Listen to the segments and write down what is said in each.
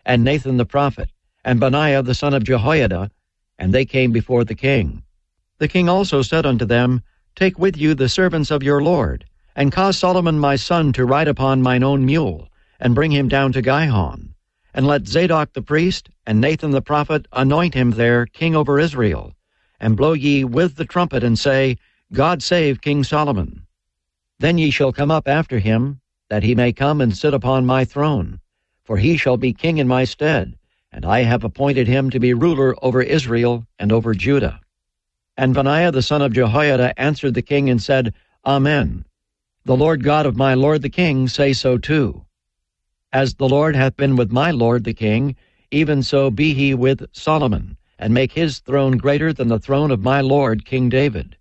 and Nathan the prophet, and Benaiah the son of Jehoiada, and they came before the king. The king also said unto them, Take with you the servants of your lord, and cause Solomon my son to ride upon mine own mule, and bring him down to Gihon. And let Zadok the priest and Nathan the prophet anoint him there king over Israel. And blow ye with the trumpet, and say, God save King Solomon. Then ye shall come up after him, that he may come and sit upon my throne. For he shall be king in my stead, and I have appointed him to be ruler over Israel and over Judah. And Benaiah the son of Jehoiada answered the king and said, Amen. The Lord God of my lord the king say so too. As the Lord hath been with my lord the king, even so be he with Solomon, and make his throne greater than the throne of my lord King David.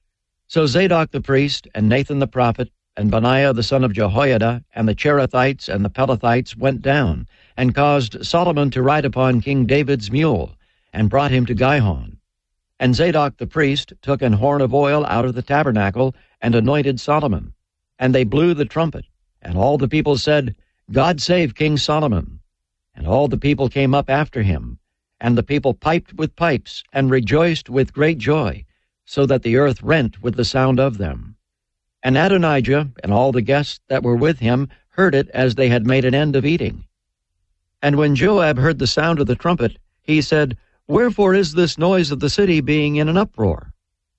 So Zadok the priest, and Nathan the prophet, and Benaiah the son of Jehoiada, and the Cherethites and the Pelethites went down, and caused Solomon to ride upon King David's mule, and brought him to Gihon. And Zadok the priest took an horn of oil out of the tabernacle, and anointed Solomon. And they blew the trumpet, and all the people said, God save King Solomon. And all the people came up after him, and the people piped with pipes, and rejoiced with great joy, so that the earth rent with the sound of them. And Adonijah and all the guests that were with him heard it as they had made an end of eating. And when Joab heard the sound of the trumpet, he said, Wherefore is this noise of the city being in an uproar?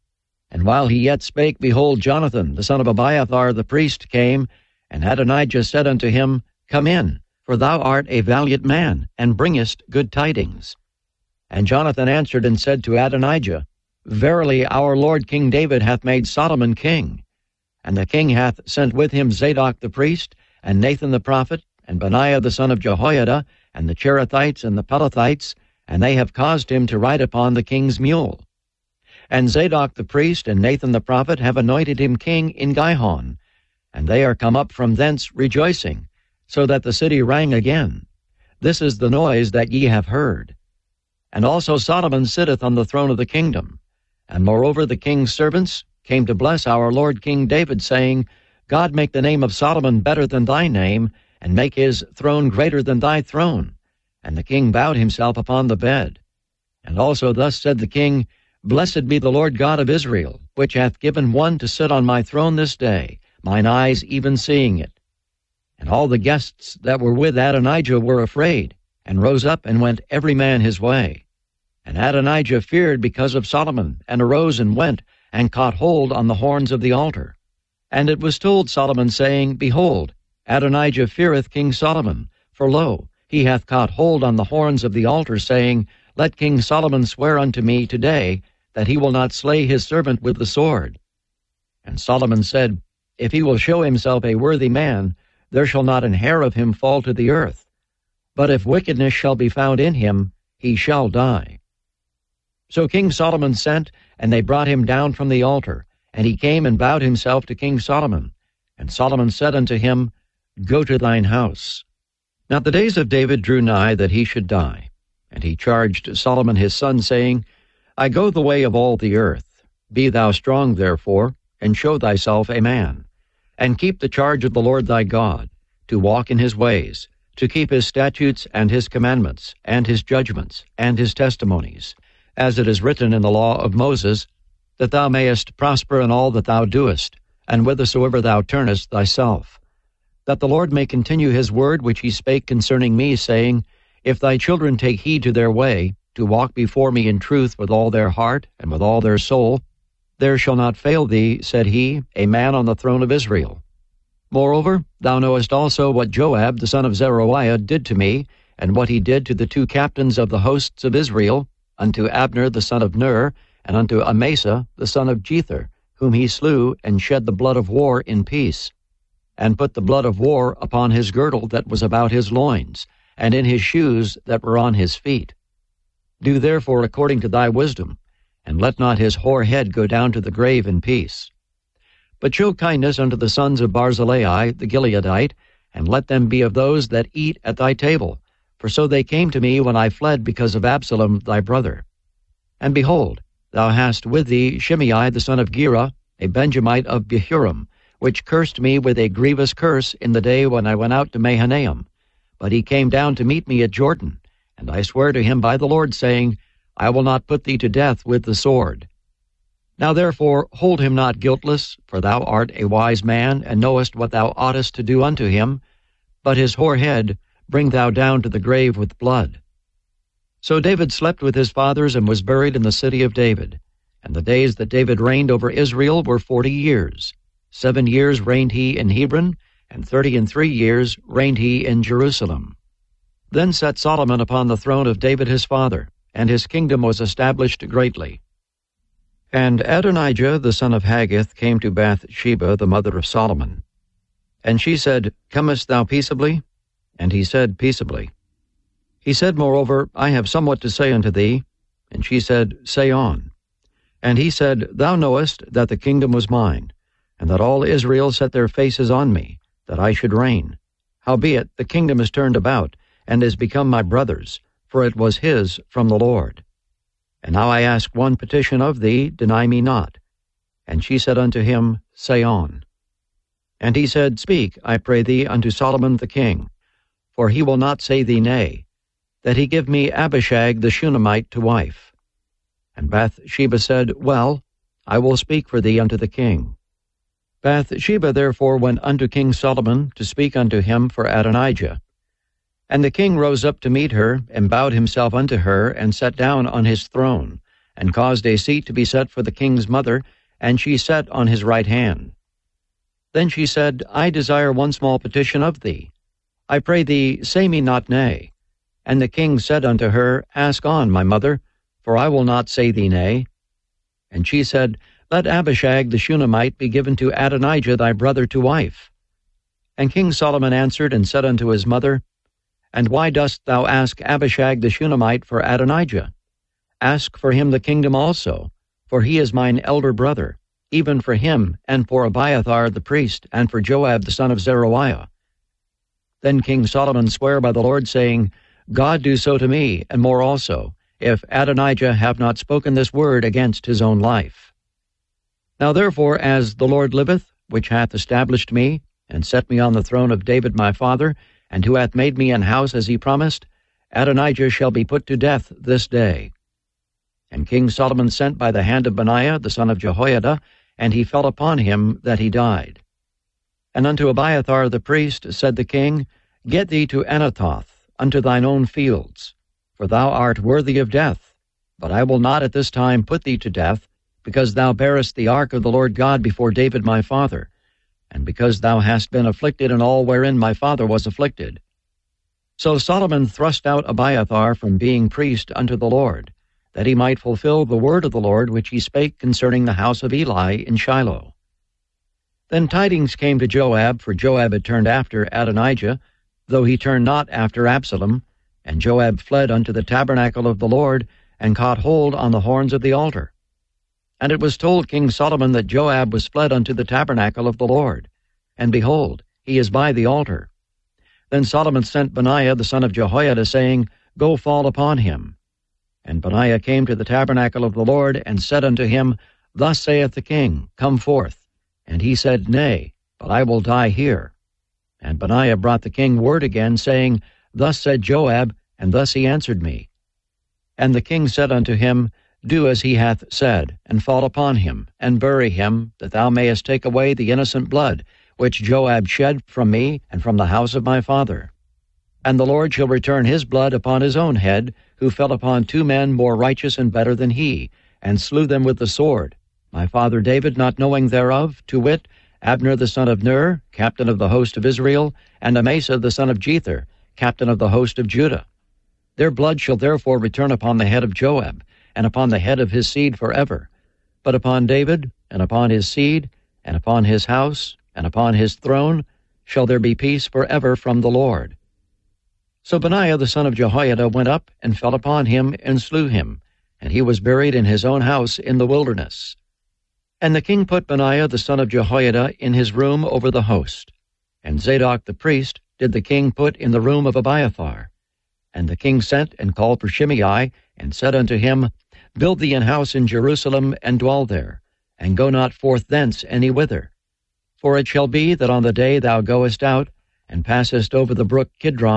And while he yet spake, behold, Jonathan the son of Abiathar the priest came, and Adonijah said unto him, Come in, for thou art a valiant man, and bringest good tidings. And Jonathan answered and said to Adonijah, Verily our lord King David hath made Solomon king. And the king hath sent with him Zadok the priest, and Nathan the prophet, and Benaiah the son of Jehoiada, and the Cherethites and the Pelethites, and they have caused him to ride upon the king's mule. And Zadok the priest and Nathan the prophet have anointed him king in Gihon, and they are come up from thence rejoicing, so that the city rang again. This is the noise that ye have heard. And also Solomon sitteth on the throne of the kingdom. And moreover the king's servants came to bless our lord King David, saying, God make the name of Solomon better than thy name, and make his throne greater than thy throne. And the king bowed himself upon the bed. And also thus said the king, Blessed be the Lord God of Israel, which hath given one to sit on my throne this day, mine eyes even seeing it. And all the guests that were with Adonijah were afraid, and rose up and went every man his way. And Adonijah feared because of Solomon, and arose and went, and caught hold on the horns of the altar. And it was told Solomon, saying, Behold, Adonijah feareth King Solomon, for lo, he hath caught hold on the horns of the altar, saying, Let King Solomon swear unto me today, that he will not slay his servant with the sword. And Solomon said, If he will show himself a worthy man, there shall not an hair of him fall to the earth. But if wickedness shall be found in him, he shall die. So King Solomon sent, and they brought him down from the altar, and he came and bowed himself to King Solomon. And Solomon said unto him, Go to thine house. Now the days of David drew nigh that he should die. And he charged Solomon his son, saying, I go the way of all the earth. Be thou strong therefore, and show thyself a man. And keep the charge of the Lord thy God, to walk in his ways, to keep his statutes and his commandments, and his judgments, and his testimonies, as it is written in the law of Moses, that thou mayest prosper in all that thou doest, and whithersoever thou turnest thyself. That the Lord may continue his word which he spake concerning me, saying, If thy children take heed to their way, to walk before me in truth with all their heart and with all their soul, there shall not fail thee, said he, a man on the throne of Israel. Moreover, thou knowest also what Joab the son of Zeruiah did to me, and what he did to the two captains of the hosts of Israel, unto Abner the son of Ner, and unto Amasa the son of Jether, whom he slew, and shed the blood of war in peace, and put the blood of war upon his girdle that was about his loins, and in his shoes that were on his feet. Do therefore according to thy wisdom, and let not his hoar head go down to the grave in peace. But show kindness unto the sons of Barzillai the Gileadite, and let them be of those that eat at thy table, for so they came to me when I fled because of Absalom thy brother. And behold, thou hast with thee Shimei the son of Gera, a Benjamite of Behurim, which cursed me with a grievous curse in the day when I went out to Mahanaim. but he came down to meet me at Jordan, and I swear to him by the Lord, saying, I will not put thee to death with the sword. Now therefore hold him not guiltless, for thou art a wise man, and knowest what thou oughtest to do unto him, but his hoar head bring thou down to the grave with blood. So David slept with his fathers, and was buried in the city of David. And the days that David reigned over Israel were 40 years. 7 years reigned he in Hebron, and 33 years reigned he in Jerusalem. Then sat Solomon upon the throne of David his father, and his kingdom was established greatly. And Adonijah the son of Haggith came to Bathsheba the mother of Solomon. And she said, Comest thou peaceably? And he said, Peaceably. He said, Moreover, I have somewhat to say unto thee. And she said, Say on. And he said, Thou knowest that the kingdom was mine, and that all Israel set their faces on me, that I should reign. Howbeit the kingdom is turned about, and is become my brother's, for it was his from the Lord. And now I ask one petition of thee, deny me not. And she said unto him, Say on. And he said, Speak, I pray thee, unto Solomon the king, for he will not say thee nay, that he give me Abishag the Shunammite to wife. And Bathsheba said, Well, I will speak for thee unto the king. Bathsheba therefore went unto King Solomon to speak unto him for Adonijah. And the king rose up to meet her, and bowed himself unto her, and sat down on his throne, and caused a seat to be set for the king's mother, and she sat on his right hand. Then she said, I desire one small petition of thee. I pray thee, say me not nay. And the king said unto her, Ask on, my mother, for I will not say thee nay. And she said, Let Abishag the Shunammite be given to Adonijah thy brother to wife. And King Solomon answered and said unto his mother, And why dost thou ask Abishag the Shunammite for Adonijah? Ask for him the kingdom also, for he is mine elder brother, even for him, and for Abiathar the priest, and for Joab the son of Zeruiah. Then King Solomon sware by the Lord, saying, God do so to me, and more also, if Adonijah have not spoken this word against his own life. Now therefore, as the Lord liveth, which hath established me, and set me on the throne of David my father, and who hath made me an house as he promised, Adonijah shall be put to death this day. And King Solomon sent by the hand of Benaiah the son of Jehoiada, and he fell upon him that he died. And unto Abiathar the priest said the king, Get thee to Anathoth, unto thine own fields, for thou art worthy of death. But I will not at this time put thee to death, because thou bearest the ark of the Lord God before David my father, and because thou hast been afflicted in all wherein my father was afflicted. So Solomon thrust out Abiathar from being priest unto the Lord, that he might fulfill the word of the Lord which he spake concerning the house of Eli in Shiloh. Then tidings came to Joab, for Joab had turned after Adonijah, though he turned not after Absalom, and Joab fled unto the tabernacle of the Lord, and caught hold on the horns of the altar. And it was told King Solomon that Joab was fled unto the tabernacle of the Lord, and behold, he is by the altar. Then Solomon sent Benaiah the son of Jehoiada, saying, Go fall upon him. And Benaiah came to the tabernacle of the Lord, and said unto him, Thus saith the king, Come forth. And he said, Nay, but I will die here. And Benaiah brought the king word again, saying, Thus said Joab, and thus he answered me. And the king said unto him, Do as he hath said, and fall upon him, and bury him, that thou mayest take away the innocent blood, which Joab shed from me and from the house of my father. And the Lord shall return his blood upon his own head, who fell upon 2 men more righteous and better than he, and slew them with the sword, my father David not knowing thereof, to wit, Abner the son of Ner, captain of the host of Israel, and Amasa the son of Jether, captain of the host of Judah. Their blood shall therefore return upon the head of Joab, and upon the head of his seed forever. But upon David, and upon his seed, and upon his house, and upon his throne, shall there be peace forever from the Lord. So Benaiah the son of Jehoiada went up, and fell upon him, and slew him, and he was buried in his own house in the wilderness. And the king put Benaiah the son of Jehoiada in his room over the host, and Zadok the priest did the king put in the room of Abiathar. And the king sent and called for Shimei, and said unto him, Build thee an house in Jerusalem, and dwell there, and go not forth thence any whither. For it shall be that on the day thou goest out, and passest over the brook Kidron,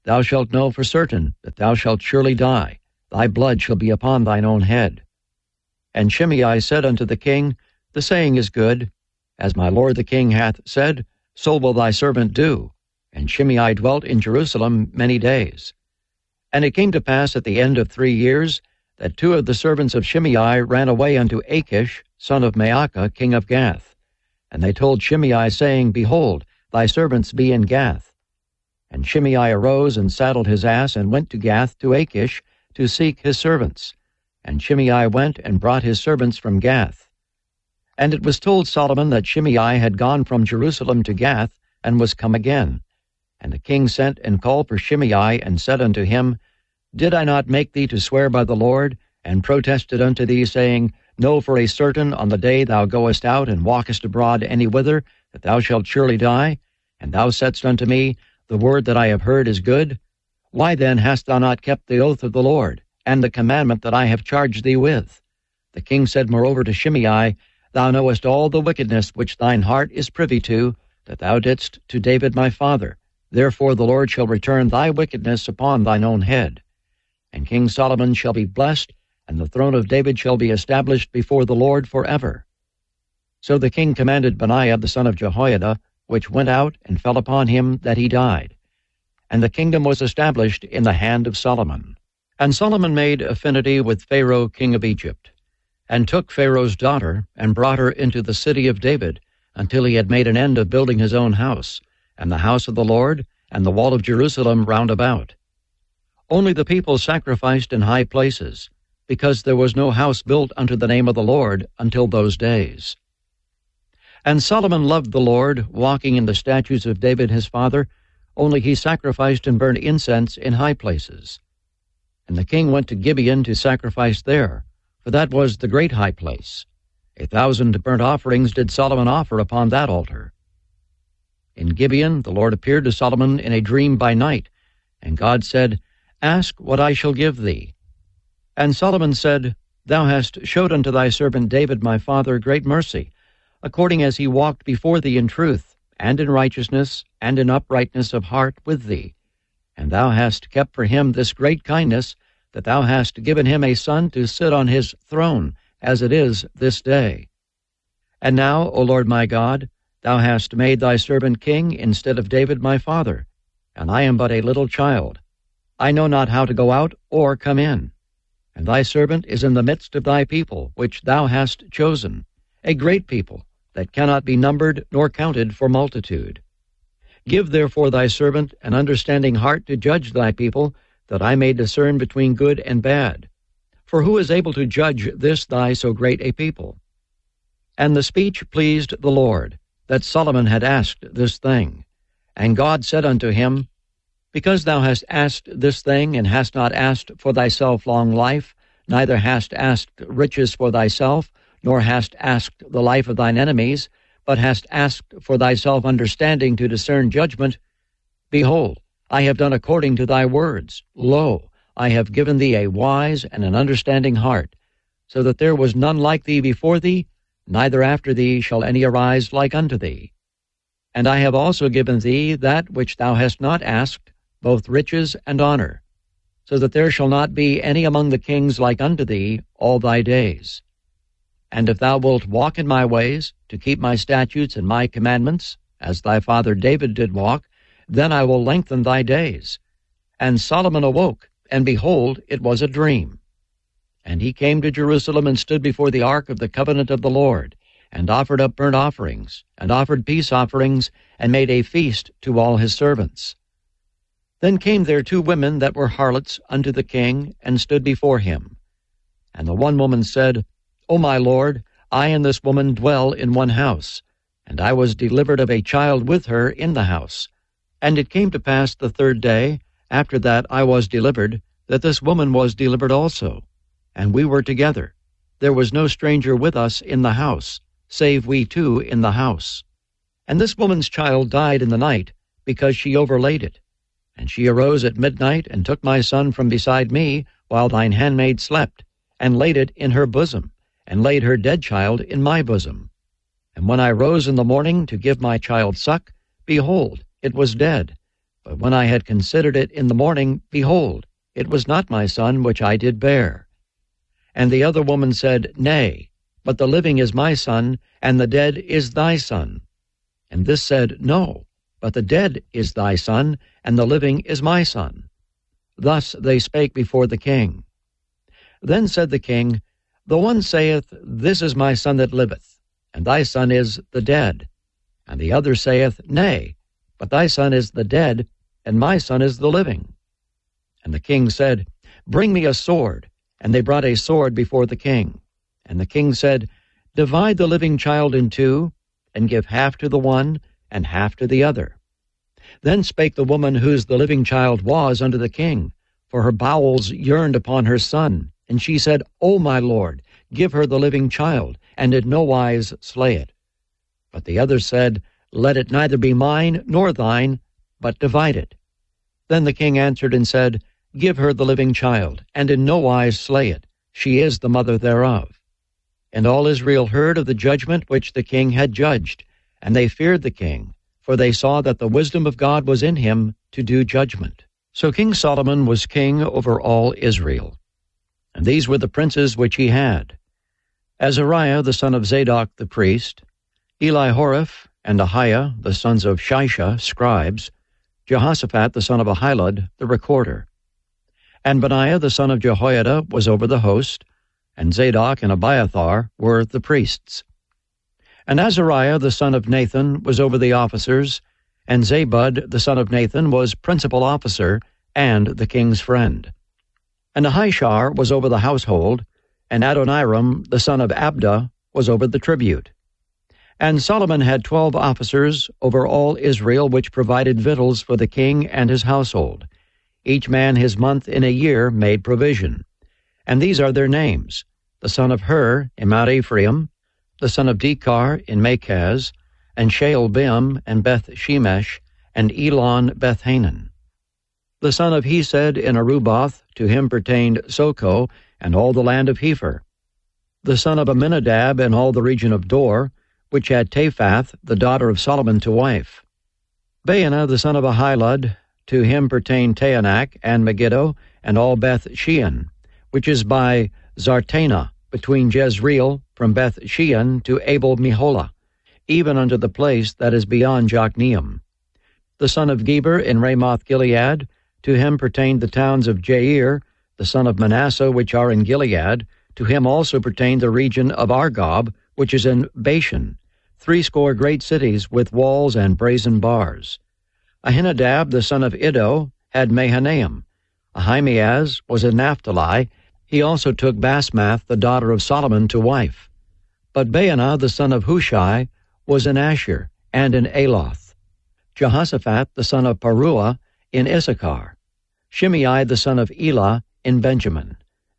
thou shalt know for certain that thou shalt surely die. Thy blood shall be upon thine own head. And Shimei said unto the king, The saying is good. As my lord the king hath said, so will thy servant do. And Shimei dwelt in Jerusalem many days. And it came to pass at the end of 3 years, that 2 of the servants of Shimei ran away unto Achish, son of Maacah, king of Gath. And they told Shimei, saying, Behold, thy servants be in Gath. And Shimei arose and saddled his ass, and went to Gath to Achish, to seek his servants. And Shimei went and brought his servants from Gath. And it was told Solomon that Shimei had gone from Jerusalem to Gath, and was come again. And the king sent and called for Shimei, and said unto him, Did I not make thee to swear by the Lord, and protested unto thee, saying, Know for a certain on the day thou goest out and walkest abroad any whither, that thou shalt surely die? And thou saidst unto me, The word that I have heard is good. Why then hast thou not kept the oath of the Lord, and the commandment that I have charged thee with? The king said moreover to Shimei, Thou knowest all the wickedness which thine heart is privy to, that thou didst to David my father. Therefore the Lord shall return thy wickedness upon thine own head. And King Solomon shall be blessed, and the throne of David shall be established before the Lord forever. So the king commanded Benaiah the son of Jehoiada, which went out and fell upon him, that he died. And the kingdom was established in the hand of Solomon. And Solomon made affinity with Pharaoh king of Egypt, and took Pharaoh's daughter, and brought her into the city of David, until he had made an end of building his own house, and the house of the Lord, and the wall of Jerusalem round about. Only the people sacrificed in high places, because there was no house built unto the name of the Lord until those days. And Solomon loved the Lord, walking in the statutes of David his father, only he sacrificed and burned incense in high places. And the king went to Gibeon to sacrifice there, for that was the great high place. 1,000 burnt offerings did Solomon offer upon that altar. In Gibeon the Lord appeared to Solomon in a dream by night, and God said, Ask what I shall give thee. And Solomon said, Thou hast showed unto thy servant David my father great mercy, according as he walked before thee in truth, and in righteousness, and in uprightness of heart with thee. And thou hast kept for him this great kindness, that thou hast given him a son to sit on his throne, as it is this day. And now, O Lord my God, thou hast made thy servant king instead of David my father, and I am but a little child. I know not how to go out or come in. And thy servant is in the midst of thy people, which thou hast chosen, a great people, that cannot be numbered nor counted for multitude. Give therefore thy servant an understanding heart to judge thy people, that I may discern between good and bad. For who is able to judge this thy so great a people? And the speech pleased the Lord, that Solomon had asked this thing. And God said unto him, Because thou hast asked this thing, and hast not asked for thyself long life, neither hast asked riches for thyself, nor hast asked the life of thine enemies, but hast asked for thyself understanding to discern judgment, behold, I have done according to thy words. Lo, I have given thee a wise and an understanding heart, so that there was none like thee before thee, neither after thee shall any arise like unto thee. And I have also given thee that which thou hast not asked, both riches and honor, so that there shall not be any among the kings like unto thee all thy days. And if thou wilt walk in my ways, to keep my statutes and my commandments, as thy father David did walk, then I will lengthen thy days. And Solomon awoke, and behold, it was a dream. And he came to Jerusalem, and stood before the ark of the covenant of the Lord, and offered up burnt offerings, and offered peace offerings, and made a feast to all his servants. Then came there 2 women that were harlots unto the king, and stood before him. And the one woman said, O my lord, I and this woman dwell in one house, and I was delivered of a child with her in the house. And it came to pass the 3rd day, after that I was delivered, that this woman was delivered also. And we were together. There was no stranger with us in the house, save we 2 in the house. And this woman's child died in the night, because she overlaid it. And she arose at midnight, and took my son from beside me, while thine handmaid slept, and laid it in her bosom, and laid her dead child in my bosom. And when I rose in the morning to give my child suck, behold, it was dead. But when I had considered it in the morning, behold, it was not my son which I did bear. And the other woman said, Nay, but the living is my son, and the dead is thy son. And this said, No, but the dead is thy son, and the living is my son. Thus they spake before the king. Then said the king, The one saith, This is my son that liveth, and thy son is the dead. And the other saith, Nay, but thy son is the dead, and my son is the living. And the king said, Bring me a sword. And they brought a sword before the king. And the king said, Divide the living child in two, and give half to the one, and half to the other. Then spake the woman whose the living child was unto the king, for her bowels yearned upon her son. And she said, O my lord, give her the living child, and in no wise slay it. But the other said, Let it neither be mine nor thine, but divide it. Then the king answered and said, Give her the living child, and in no wise slay it. She is the mother thereof. And all Israel heard of the judgment which the king had judged, and they feared the king, for they saw that the wisdom of God was in him to do judgment. So King Solomon was king over all Israel. And these were the princes which he had: Azariah the son of Zadok the priest, Elihoreph and Ahiah the sons of Shisha, scribes, Jehoshaphat the son of Ahilud, the recorder. And Benaiah the son of Jehoiada was over the host, and Zadok and Abiathar were the priests. And Azariah the son of Nathan was over the officers, and Zabud the son of Nathan was principal officer and the king's friend. And Ahishar was over the household, and Adoniram the son of Abda was over the tribute. And Solomon had 12 officers over all Israel, which provided victuals for the king and his household. Each man his month in a year made provision. And these are their names: the son of Hur in Mount Ephraim, the son of Dekar in Makaz, and Shaalbim and Beth Shemesh, and Elon Bethhanan. The son of Hesed in Aruboth, to him pertained Soko, and all the land of Hepher. The son of Aminadab in all the region of Dor, which had Taphath, the daughter of Solomon, to wife. Baana the son of Ahilud, to him pertained Taanach and Megiddo, and all Beth Shean, which is by Zartana, between Jezreel, from Beth Shean to Abel Meholah, even unto the place that is beyond Jokneam. The son of Geber in Ramoth Gilead, to him pertained the towns of Jair, the son of Manasseh, which are in Gilead. To him also pertained the region of Argob, which is in Bashan, 80 great cities with walls and brazen bars. Ahinadab the son of Iddo had Mahanaim. Ahimaaz was in Naphtali. He also took Basmath, the daughter of Solomon, to wife. But Baana the son of Hushai was in Asher, and in Aloth. Jehoshaphat the son of Paruah in Issachar. Shimei the son of Elah in Benjamin.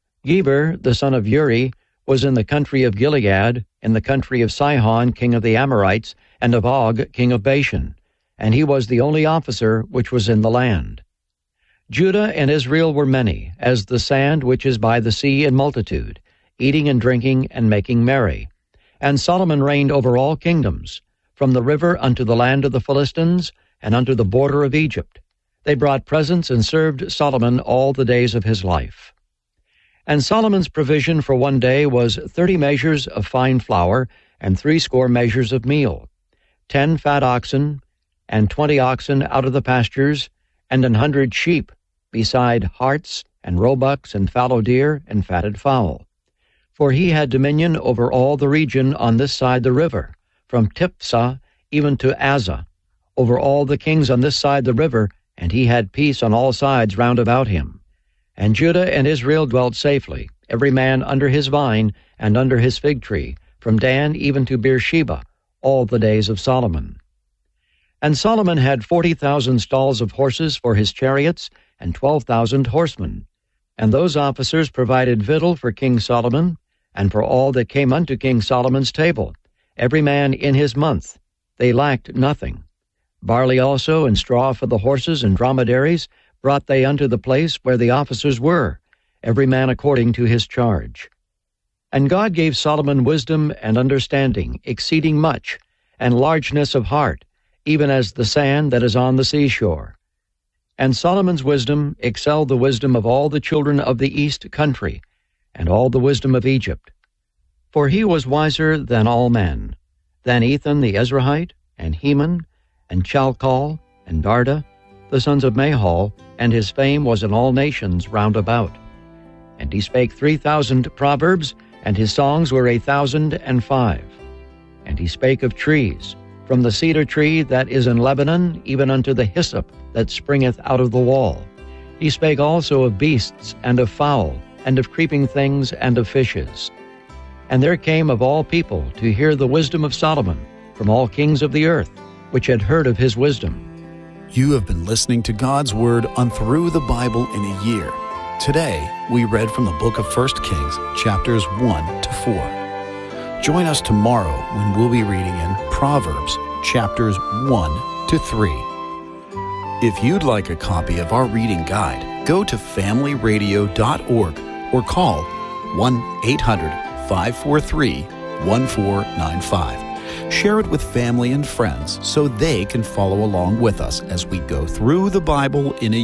Geber the son of Uri was in the country of Gilead, in the country of Sihon king of the Amorites, and of Og king of Bashan, and he was the only officer which was in the land. Judah and Israel were many, as the sand which is by the sea in multitude, eating and drinking and making merry. And Solomon reigned over all kingdoms, from the river unto the land of the Philistines, and unto the border of Egypt. They brought presents and served Solomon all the days of his life. And Solomon's provision for one day was 30 measures of fine flour, and 80 measures of meal, 10 fat oxen, and 20 oxen out of the pastures, and 100 sheep, beside harts, and roebucks, and fallow deer, and fatted fowl. For he had dominion over all the region on this side the river, from Tiphsah even to Azzah, over all the kings on this side the river, and he had peace on all sides round about him. And Judah and Israel dwelt safely, every man under his vine and under his fig tree, from Dan even to Beersheba, all the days of Solomon. And Solomon had 40,000 stalls of horses for his chariots, and 12,000 horsemen. And those officers provided victual for King Solomon, and for all that came unto King Solomon's table, every man in his month. They lacked nothing. Barley also and straw for the horses and dromedaries brought they unto the place where the officers were, every man according to his charge. And God gave Solomon wisdom and understanding, exceeding much, and largeness of heart, even as the sand that is on the seashore. And Solomon's wisdom excelled the wisdom of all the children of the east country, and all the wisdom of Egypt. For he was wiser than all men, than Ethan the Ezrahite, and Heman, and Chalcol, and Darda, the sons of Mahol, and his fame was in all nations round about. And he spake 3,000 proverbs, and his songs were 1,005. And he spake of trees, from the cedar tree that is in Lebanon, even unto the hyssop that springeth out of the wall. He spake also of beasts, and of fowl, and of creeping things, and of fishes. And there came of all people to hear the wisdom of Solomon, from all kings of the earth, which had heard of his wisdom. You have been listening to God's Word on Through the Bible in a Year. Today, we read from the book of 1 Kings, chapters 1 to 4. Join us tomorrow when we'll be reading in Proverbs, chapters 1 to 3. If you'd like a copy of our reading guide, go to familyradio.org or call 1-800-543-1495. Share it with family and friends so they can follow along with us as we go through the Bible in a